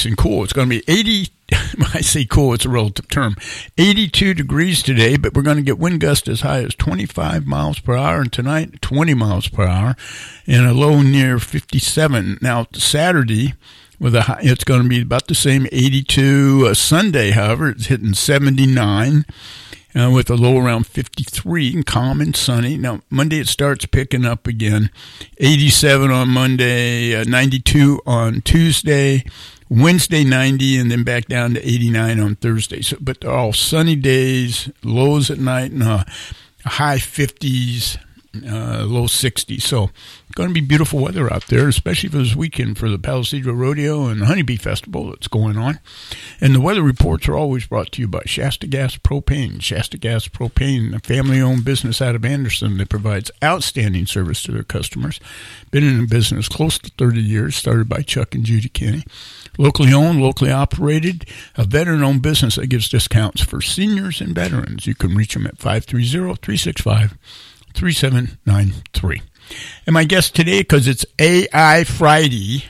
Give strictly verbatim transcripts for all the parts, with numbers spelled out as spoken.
nice and cool. It's going to be eighty. I say cool, it's a relative term. eighty-two degrees today, but we're going to get wind gusts as high as twenty-five miles per hour, and tonight twenty miles per hour, and a low near fifty-seven. Now Saturday, with a high, it's going to be about the same, eighty-two. Uh, Sunday, however, it's hitting seventy-nine. Uh, with a low around fifty-three, and calm and sunny. Now, Monday it starts picking up again. eighty-seven on Monday, uh, ninety-two on Tuesday, Wednesday ninety, and then back down to eighty-nine on Thursday. So, but they're all sunny days, lows at night, and uh, high fifties, uh, low sixties. So going to be beautiful weather out there, especially for this weekend for the Palisadro Rodeo and the Honeybee Festival that's going on. And the weather reports are always brought to you by Shasta Gas Propane. Shasta Gas Propane, a family-owned business out of Anderson that provides outstanding service to their customers. Been in the business close to thirty years, started by Chuck and Judy Kenny. Locally owned, locally operated, a veteran-owned business that gives discounts for seniors and veterans. You can reach them at five three zero, three six five, three seven nine three. And my guest today, because it's A I Friday.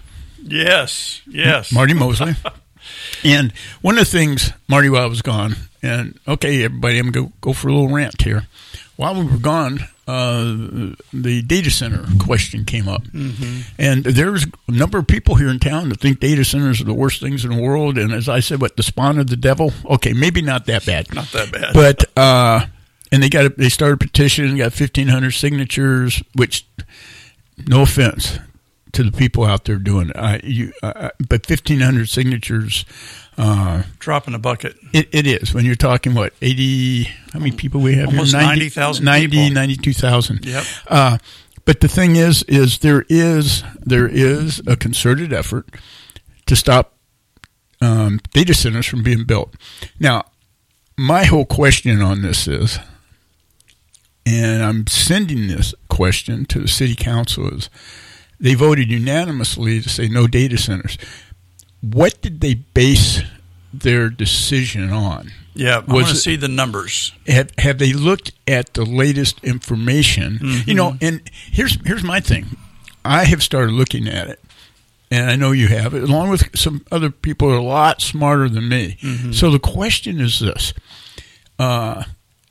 Yes, yes. Marty Mosley. And one of the things, Marty, while I was gone, and okay, everybody, I'm going to go for a little rant here. While we were gone, uh, the data center question came up. Mm-hmm. And there's a number of people here in town that think data centers are the worst things in the world. And as I said, what, the spawn of the devil? Okay, maybe not that bad. Not that bad. But, uh, and they got a, they started a petition, got fifteen hundred signatures, which, no offense to the people out there doing it, I, you, uh, but fifteen hundred signatures. Uh, Drop in the bucket. It, it is. When you're talking, what, eighty, how many people we have Almost here? ninety thousand ninety, people. ninety-two thousand. Yep. Uh, but the thing is, is there is there is a concerted effort to stop um, data centers from being built. Now, my whole question on this is, and I'm sending this question to the city council, is they voted unanimously to say no data centers. What did they base their decision on? Yeah, I want to see the numbers. Have, have they looked at the latest information? Mm-hmm. You know, and here's here's my thing. I have started looking at it, and I know you have, along with some other people who are a lot smarter than me. Mm-hmm. So the question is this. Uh,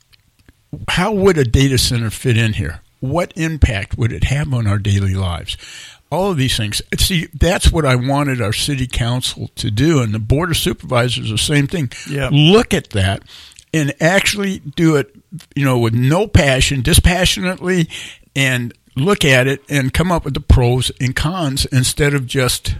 how would a data center fit in here? What impact would it have on our daily lives? All of these things. See, that's what I wanted our city council to do, and the board of supervisors, the same thing. Yeah. Look at that and actually do it, you know, with no passion, dispassionately, and look at it and come up with the pros and cons instead of just,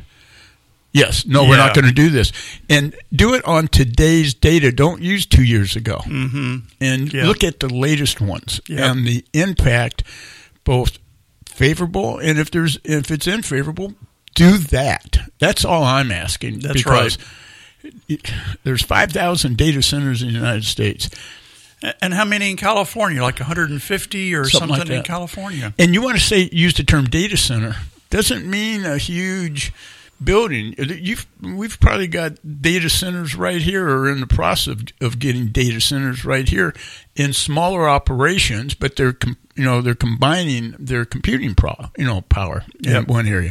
yes, no, yeah. we're not going to do this. And do it on today's data. Don't use two years ago. Mm-hmm. And yeah. look at the latest ones yeah. and the impact, both favorable, and if there's if it's unfavorable, do that. That's all I'm asking. That's because right. There's five thousand data centers in the United States. And how many in California? Like one hundred fifty or something, something like in California. And you want to say use the term data center, doesn't mean a huge building. You've, we've probably got data centers right here, or in the process of, of getting data centers right here in smaller operations, but they're you know they're combining their computing pro, you know power yep. in one area.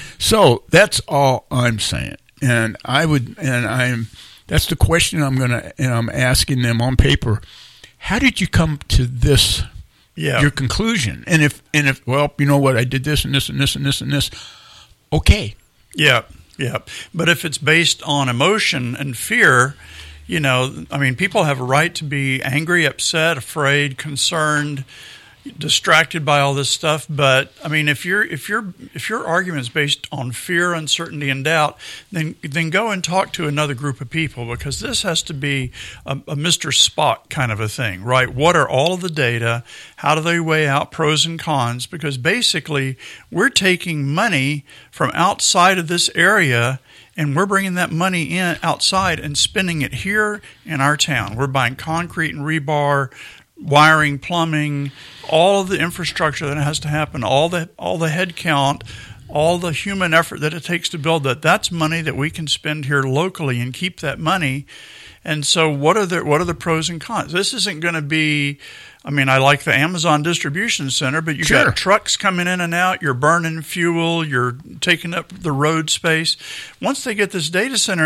So that's all I'm saying, and I would and I'm that's the question I'm gonna and I'm asking them on paper. How did you come to this? Yeah. Your conclusion, and if and if well, you know what, I did this and this and this and this and this. Okay. Yeah, yeah. But if it's based on emotion and fear, you know, I mean, people have a right to be angry, upset, afraid, concerned, distracted by all this stuff. But I mean, if you're if your if your argument is based on fear, uncertainty, and doubt, then then go and talk to another group of people, because this has to be a, a Mister Spock kind of a thing, right? What are all of the data? How do they weigh out pros and cons? Because basically, we're taking money from outside of this area, and we're bringing that money in outside and spending it here in our town. We're buying concrete and rebar, wiring, plumbing, all of the infrastructure that has to happen, all the all the head count, all the human effort that it takes to build that. That's money that we can spend here locally and keep that money. And so what are the what are the pros and cons? This isn't going to be, I mean, I like the Amazon distribution center, but you sure. got trucks coming in and out, you're burning fuel, you're taking up the road space. Once they get this data center